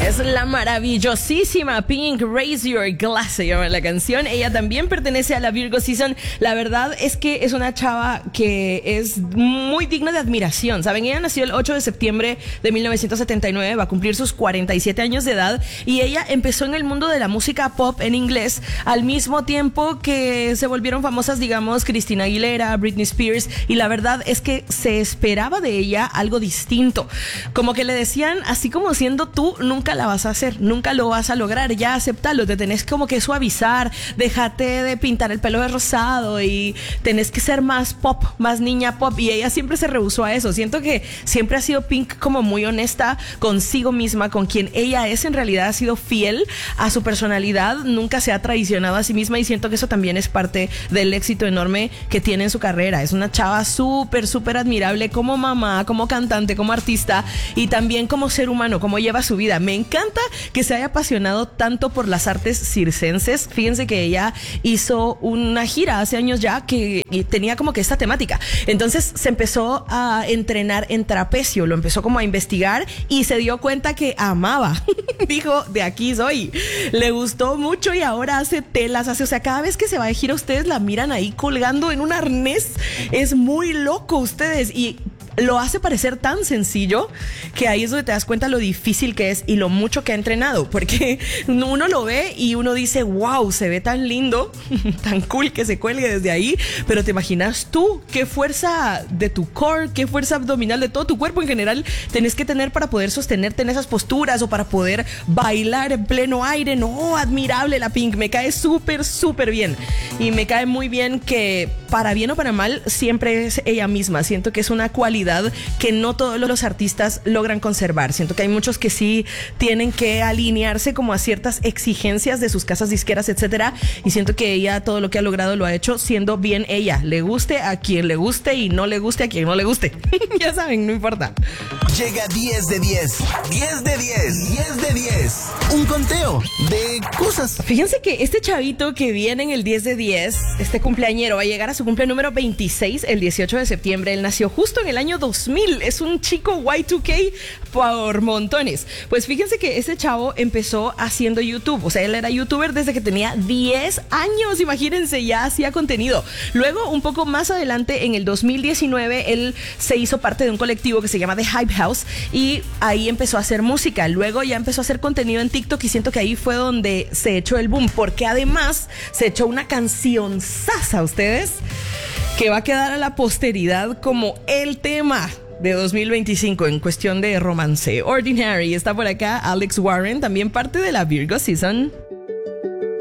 Es la maravillosísima Pink, Raise Your Glass se llama la canción. Ella también pertenece a la Virgo Season. La verdad es que es una chava que es muy digna de admiración, ¿saben? Ella nació el 8 de septiembre de 1979, va a cumplir sus 47 años de edad, y ella empezó en el mundo de la música pop en inglés al mismo tiempo que se volvieron famosas, digamos, Christina Aguilera, Britney Spears, y la verdad es que se esperaba de ella algo distinto. Como que le decían, así como siendo tú, nunca la vas a hacer, nunca lo vas a lograr, ya acéptalo, te tenés como que suavizar, déjate de pintar el pelo de rosado y tenés que ser más pop, más niña pop, y ella siempre se rehusó a eso. Siento que siempre ha sido Pink como muy honesta consigo misma, con quien ella es, en realidad ha sido fiel a su personalidad, nunca se ha traicionado a sí misma, y siento que eso también es parte del éxito enorme que tiene en su carrera. Es una chava súper admirable como mamá, como cantante, como artista y también como ser humano, como lleva su vida. Me encanta que se haya apasionado tanto por las artes circenses. Fíjense que ella hizo una gira hace años ya que tenía como que esta temática. Entonces se empezó a entrenar en trapecio, lo empezó como a investigar y se dio cuenta que amaba. Dijo, de aquí soy. Le gustó mucho y ahora hace telas, o sea, cada vez que se va de gira ustedes la miran ahí colgando en un arnés. Es muy loco ustedes, y lo hace parecer tan sencillo que ahí es donde te das cuenta lo difícil que es y lo mucho que ha entrenado, porque uno lo ve y uno dice, wow, se ve tan lindo, tan cool que se cuelgue desde ahí, pero te imaginas tú qué fuerza de tu core, qué fuerza abdominal de todo tu cuerpo en general tenés que tener para poder sostenerte en esas posturas o para poder bailar en pleno aire. No, admirable la Pink, me cae súper bien, y me cae muy bien que para bien o para mal siempre es ella misma. Siento que es una cualidad que no todos los artistas logran conservar. Siento que hay muchos que sí tienen que alinearse como a ciertas exigencias de sus casas disqueras, etcétera, y siento que ella todo lo que ha logrado lo ha hecho siendo bien ella, le guste a quien le guste y no le guste a quien no le guste. Ya saben, no importa. Llega 10 de 10, 10 de 10, 10 de 10. Un conteo de cosas. Fíjense que este chavito que viene en el 10 de 10, este cumpleañero, va a llegar a su cumple número 26 el 18 de septiembre. Él nació justo en el año 2000. Es un chico Y2K por montones. Pues fíjense que este chavo empezó haciendo YouTube. O sea, él era youtuber desde que tenía 10 años. Imagínense, ya hacía contenido. Luego, un poco más adelante, en el 2019, él se hizo parte de un colectivo que se llama The Hype House y ahí empezó a hacer música. Luego ya empezó a hacer contenido en TikTok y siento que ahí fue donde se echó el boom, porque además se echó una canción sasa, ustedes, que va a quedar a la posteridad como el tema de 2025 en cuestión de romance. Ordinary. Está por acá Alex Warren, también parte de la Virgo Season.